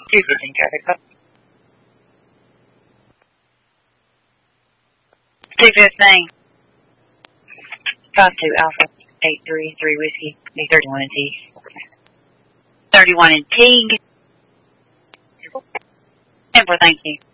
215 traffic call. 215. 52 Alpha 833 Whiskey. B31 and T. 31 and T. 10-4, thank you.